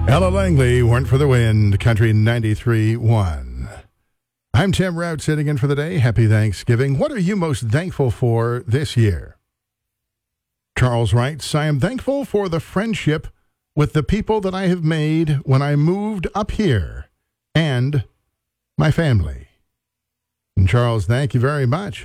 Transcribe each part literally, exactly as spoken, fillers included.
Ella Langley, Weren't for the Wind, Country ninety-three point one. I'm Tim Rout, sitting in for the day. Happy Thanksgiving. What are you most thankful for this year? Charles writes, I am thankful for the friendship with the people that I have made when I moved up here and my family. And Charles, thank you very much.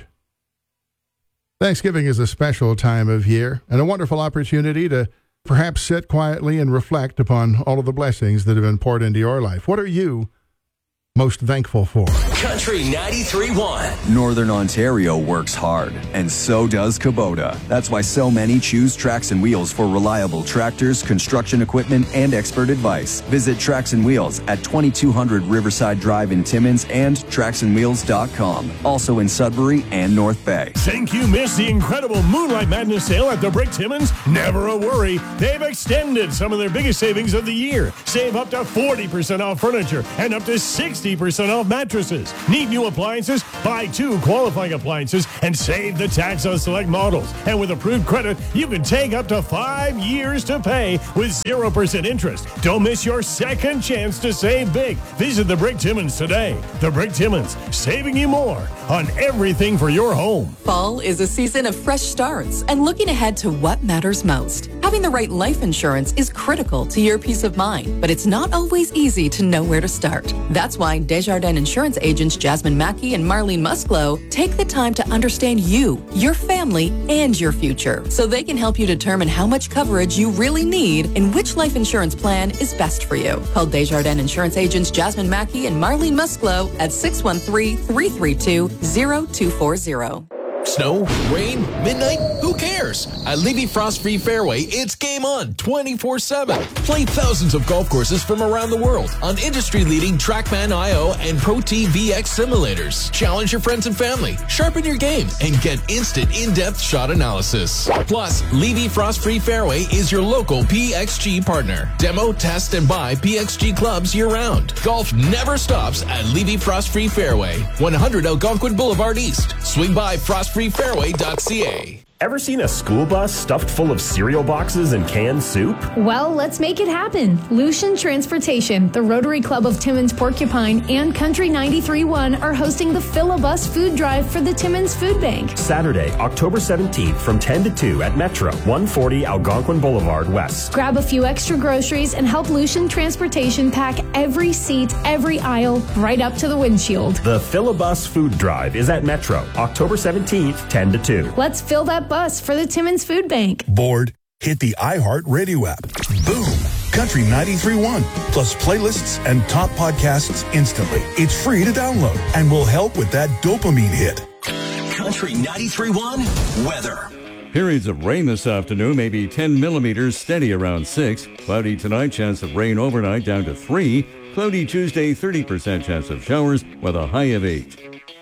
Thanksgiving is a special time of year and a wonderful opportunity to perhaps sit quietly and reflect upon all of the blessings that have been poured into your life. What are you most thankful for? Country ninety-three point one. Northern Ontario works hard, and so does Kubota. That's why so many choose Tracks and Wheels for reliable tractors, construction equipment, and expert advice. Visit Tracks and Wheels at twenty-two hundred Riverside Drive in Timmins and tracks and wheels dot com. Also in Sudbury and North Bay. Think you missed the incredible Moonlight Madness sale at the Brick Timmins? Never a worry. They've extended some of their biggest savings of the year. Save up to forty percent off furniture and up to sixty percent off mattresses. Need new appliances? Buy two qualifying appliances and save the tax on select models. And with approved credit, you can take up to five years to pay with zero percent interest. Don't miss your second chance to save big. Visit the Brick Timmins today. The Brick Timmins, saving you more on everything for your home. Fall is a season of fresh starts and looking ahead to what matters most. Having the right life insurance is critical to your peace of mind, but it's not always easy to know where to start. That's why Desjardins Insurance agents Jasmine Mackey and Marlene Musclo take the time to understand you, your family, and your future, so they can help you determine how much coverage you really need and which life insurance plan is best for you. Call Desjardins Insurance agents Jasmine Mackey and Marlene Musclo at six one three, three three two, zero two four zero. Snow, rain, midnight, who cares? At Levy Frost Free Fairway, it's game on twenty-four seven. Play thousands of golf courses from around the world on industry-leading TrackMan I O and Pro T V X simulators. Challenge your friends and family, sharpen your game, and get instant in-depth shot analysis. Plus, Levy Frost Free Fairway is your local P X G partner. Demo, test, and buy P X G clubs year-round. Golf never stops at Levy Frost Free Fairway, one hundred Algonquin Boulevard East. Swing by frost free fairway dot c a. Ever seen a school bus stuffed full of cereal boxes and canned soup? Well, let's make it happen. Lucian Transportation, the Rotary Club of Timmins Porcupine, and Country ninety-three point one are hosting the Fill-A-Bus Food Drive for the Timmins Food Bank. Saturday, October seventeenth from ten to two at Metro, one forty Algonquin Boulevard West. Grab a few extra groceries and help Lucian Transportation pack every seat, every aisle, right up to the windshield. The Fill-A-Bus Food Drive is at Metro, October seventeenth, ten to two. Let's fill that bus for the Timmins Food Bank. Bored? Hit the iHeart Radio app. Boom! Country ninety-three point one. Plus playlists and top podcasts instantly. It's free to download and will help with that dopamine hit. Country ninety-three point one weather. Periods of rain this afternoon, maybe ten millimeters, steady around six. Cloudy tonight, chance of rain overnight down to three. Cloudy Tuesday, thirty percent chance of showers with a high of eight.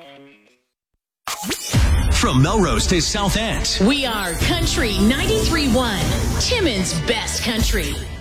From Melrose to South End, we are Country ninety-three point one, Timmins' best country.